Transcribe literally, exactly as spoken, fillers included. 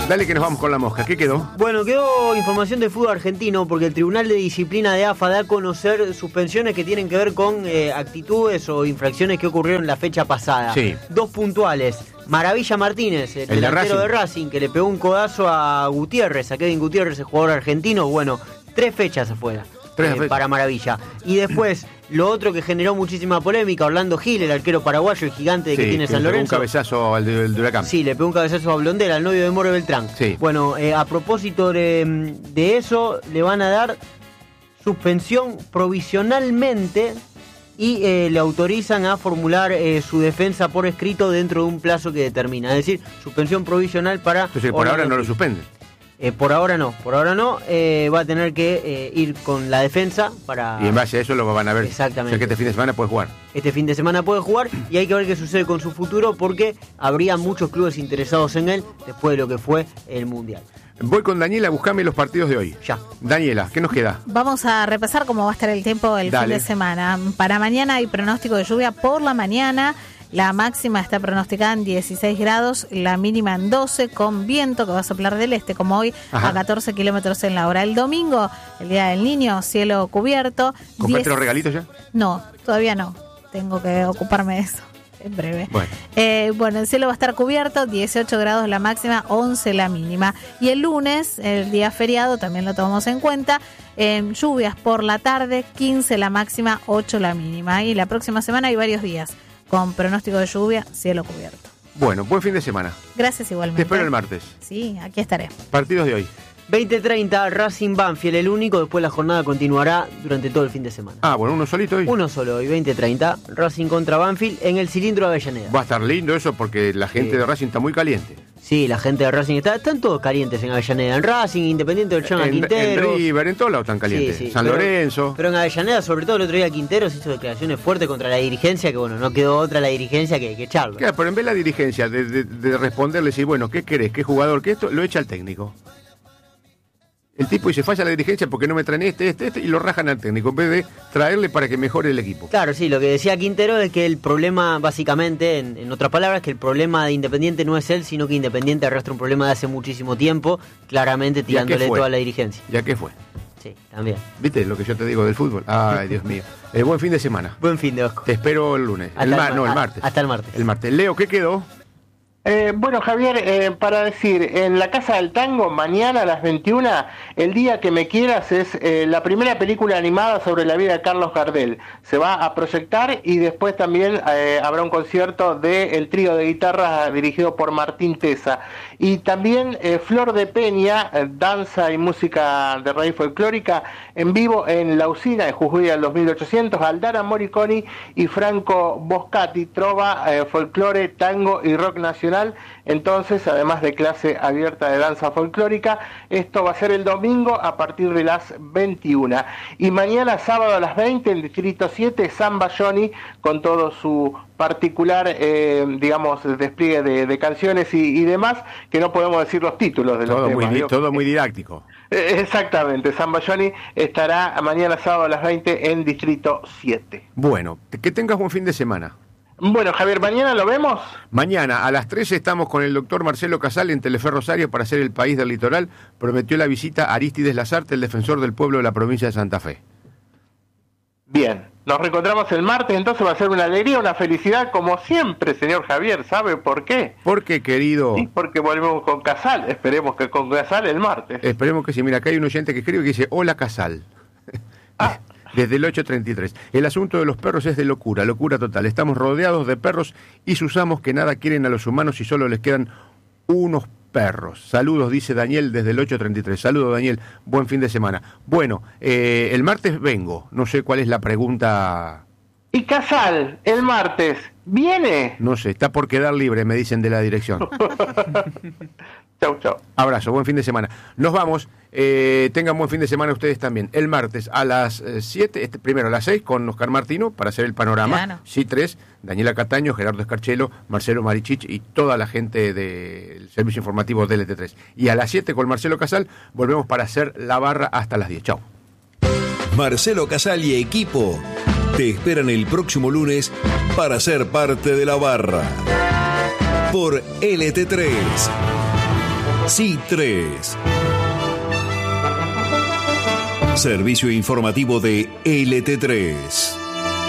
Dale que nos vamos con la mosca. ¿Qué quedó? Bueno, quedó información del fútbol argentino porque el Tribunal de Disciplina de A F A da a conocer suspensiones que tienen que ver con eh, actitudes o infracciones que ocurrieron la fecha pasada. Sí. Dos puntuales. Maravilla Martínez, el, el delantero de de Racing. Racing, que le pegó un codazo a Gutiérrez, a Kevin Gutiérrez, el jugador argentino. Bueno, tres fechas afuera. Tres eh, fechas. Para Maravilla. Y después, lo otro que generó muchísima polémica, Orlando Gil, el arquero paraguayo, el gigante de Sí, que tiene que San le pegó Lorenzo. un cabezazo al de, al de Huracán. Sí, le pegó un cabezazo a Blondela, al novio de More Beltrán. Sí. Bueno, eh, a propósito de, de eso, le van a dar suspensión provisionalmente y eh, le autorizan a formular eh, su defensa por escrito dentro de un plazo que determina. Es decir, suspensión provisional para... Entonces, por ahora no lo suspenden. Eh, por ahora no, por ahora no. Eh, va a tener que eh, ir con la defensa para... Y en base a eso lo van a ver. Exactamente. O sea que este fin de semana puede jugar. Este fin de semana puede jugar y hay que ver qué sucede con su futuro porque habría muchos clubes interesados en él después de lo que fue el Mundial. Voy con Daniela, buscame los partidos de hoy. Ya. Daniela, ¿qué nos queda? Vamos a repasar cómo va a estar el tiempo el Dale. fin de semana. Para mañana hay pronóstico de lluvia por la mañana. La máxima está pronosticada en dieciséis grados, la mínima en doce, con viento que va a soplar del este, como hoy, Ajá. a catorce kilómetros en la hora. El domingo, el Día del Niño, cielo cubierto. ¿Compraste diez los regalitos ya? No, todavía no. Tengo que ocuparme de eso en breve. Bueno. Eh, bueno, el cielo va a estar cubierto, dieciocho grados la máxima, once la mínima. Y el lunes, el día feriado, también lo tomamos en cuenta. Eh, lluvias por la tarde, quince la máxima, ocho la mínima. Y la próxima semana hay varios días con pronóstico de lluvia, cielo cubierto. Bueno, buen fin de semana. Gracias igualmente. Te espero el martes. Sí, aquí estaré. Partidos de hoy. veinte treinta, Racing Banfield, el único. Después la jornada continuará durante todo el fin de semana. Ah, bueno, uno solito hoy. Uno solo hoy, veinte treinta, Racing contra Banfield en el cilindro Avellaneda. Va a estar lindo eso porque la gente Sí. de Racing está muy caliente. Sí, la gente de Racing está, están todos calientes en Avellaneda. En Racing, Independiente del Chama En, en Quintero. River, en todos lados están calientes. Sí, sí, San pero- Lorenzo. Pero en Avellaneda, sobre todo el otro día, Quinteros hizo declaraciones fuertes contra la dirigencia, que bueno, no quedó otra la dirigencia que, que echarlo. Claro, pero en vez de la dirigencia de, de, de responderle, decir, bueno, ¿qué querés? ¿Qué jugador? ¿Qué esto? Lo echa el técnico. El tipo dice, falla la dirigencia porque no me traen este, este, este, y lo rajan al técnico, en vez de traerle para que mejore el equipo. Claro, sí, lo que decía Quintero es que el problema, básicamente, en, en otras palabras, que el problema de Independiente no es él, sino que Independiente arrastra un problema de hace muchísimo tiempo, claramente tirándole fue? toda la dirigencia. ¿Ya qué fue? Sí, también. ¿Viste lo que yo te digo del fútbol? Ay, Dios mío. Eh, buen fin de semana. Buen fin de Osco. Te espero el lunes. Hasta El el ma- ma- no, el a- martes. hasta el martes. El martes. Leo, ¿qué quedó? Eh, bueno, Javier, eh, para decir, en la Casa del Tango, mañana a las veintiuna, El Día que Me Quieras es eh, la primera película animada sobre la vida de Carlos Gardel. Se va a proyectar y después también eh, habrá un concierto del trío de guitarras dirigido por Martín Tesa. Y también eh, Flor de Peña, eh, danza y música de raíz folclórica, en vivo en La Usina de Jujuy del dos mil ochocientos, Aldara Moriconi y Franco Boscati, trova, eh, folclore, tango y rock nacional. Entonces, además de clase abierta de danza folclórica, esto va a ser el domingo a partir de las veintiuna. Y mañana sábado a las veinte, en Distrito siete, Samba Johnny, con todo su particular, eh, digamos, despliegue de, de canciones y, y demás, que no podemos decir los títulos de los Todo temas. muy, digo. todo muy didáctico. Eh, Exactamente, Samba Johnny estará mañana sábado a las veinte en Distrito siete. Bueno, que tengas buen fin de semana. Bueno, Javier, ¿mañana lo vemos? Mañana a las trece estamos con el doctor Marcelo Casal en Telefe Rosario para hacer el país del litoral. Prometió la visita a Aristides Lazarte, el defensor del pueblo de la provincia de Santa Fe. Bien, nos reencontramos el martes, entonces va a ser una alegría, una felicidad, como siempre, señor Javier. ¿Sabe por qué? Porque, querido, Sí, porque volvemos con Casal, esperemos que con Casal el martes. esperemos que sí. Mira, acá hay un oyente que escribe que dice, hola Casal. Ah. Desde el ocho treinta y tres. El asunto de los perros es de locura, locura total. Estamos rodeados de perros y sus amos que nada quieren a los humanos y solo les quedan unos perros. Saludos, dice Daniel desde el ocho treinta y tres. Saludos, Daniel. Buen fin de semana. Bueno, eh, el martes vengo. No sé cuál es la pregunta. Y Casal, el martes, ¿viene? No sé, está por quedar libre, me dicen de la dirección. Chau, chau. Abrazo, buen fin de semana. Nos vamos. Eh, tengan buen fin de semana ustedes también. El martes a las siete, este, primero a las seis con Oscar Martino para hacer el panorama. Claro. Sí, tres, Daniela Cataño, Gerardo Escarchelo, Marcelo Marichich y toda la gente del servicio informativo de L T tres. Y a las siete con Marcelo Casal volvemos para hacer la barra hasta las diez. Chau. Marcelo Casal y equipo te esperan el próximo lunes para ser parte de la barra por L T tres. C tres. Servicio informativo de L T tres.